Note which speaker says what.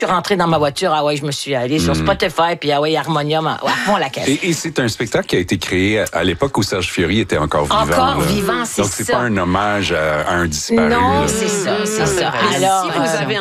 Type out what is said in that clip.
Speaker 1: Je suis rentrée dans ma voiture, je me suis allée sur Spotify, puis Harmonium, à fond la caisse.
Speaker 2: Et c'est un spectacle qui a été créé à l'époque où Serge Fiori était encore vivant.
Speaker 1: Encore vivant, c'est ça.
Speaker 2: Donc, c'est pas un hommage à un disparu.
Speaker 1: Non,
Speaker 2: là.
Speaker 1: c'est ça.
Speaker 3: Alors, si vous avez